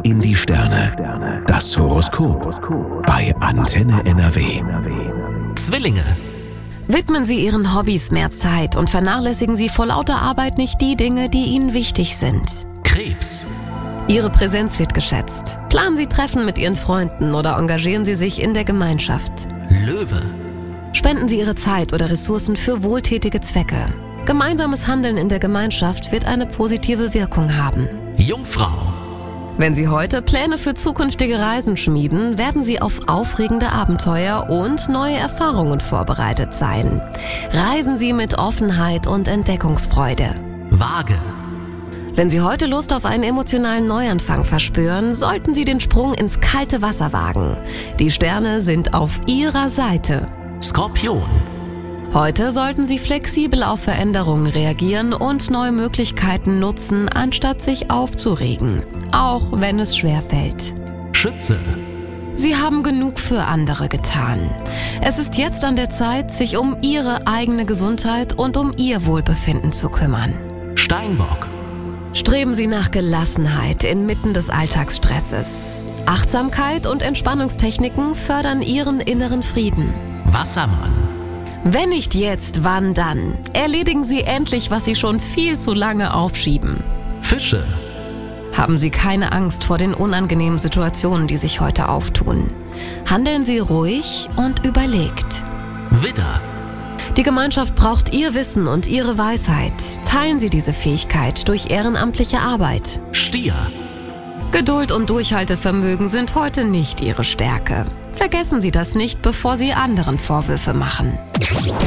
in die Sterne. Das Horoskop bei Antenne NRW. Zwillinge. Widmen Sie Ihren Hobbys mehr Zeit und vernachlässigen Sie vor lauter Arbeit nicht die Dinge, die Ihnen wichtig sind. Krebs. Ihre Präsenz wird geschätzt. Planen Sie Treffen mit Ihren Freunden oder engagieren Sie sich in der Gemeinschaft. Löwe. Spenden Sie Ihre Zeit oder Ressourcen für wohltätige Zwecke. Gemeinsames Handeln in der Gemeinschaft wird eine positive Wirkung haben. Jungfrau. Wenn Sie heute Pläne für zukünftige Reisen schmieden, werden Sie auf aufregende Abenteuer und neue Erfahrungen vorbereitet sein. Reisen Sie mit Offenheit und Entdeckungsfreude. Waage. Wenn Sie heute Lust auf einen emotionalen Neuanfang verspüren, sollten Sie den Sprung ins kalte Wasser wagen. Die Sterne sind auf Ihrer Seite. Skorpion. Heute sollten Sie flexibel auf Veränderungen reagieren und neue Möglichkeiten nutzen, anstatt sich aufzuregen, auch wenn es schwerfällt. Schütze. Sie haben genug für andere getan. Es ist jetzt an der Zeit, sich um Ihre eigene Gesundheit und um Ihr Wohlbefinden zu kümmern. Steinbock. Streben Sie nach Gelassenheit inmitten des Alltagsstresses. Achtsamkeit und Entspannungstechniken fördern Ihren inneren Frieden. Wassermann. Wenn nicht jetzt, wann dann? Erledigen Sie endlich, was Sie schon viel zu lange aufschieben. Fische. Haben Sie keine Angst vor den unangenehmen Situationen, die sich heute auftun. Handeln Sie ruhig und überlegt. Widder. Die Gemeinschaft braucht Ihr Wissen und Ihre Weisheit. Teilen Sie diese Fähigkeit durch ehrenamtliche Arbeit. Stier. Geduld und Durchhaltevermögen sind heute nicht Ihre Stärke. Vergessen Sie das nicht, bevor Sie anderen Vorwürfe machen.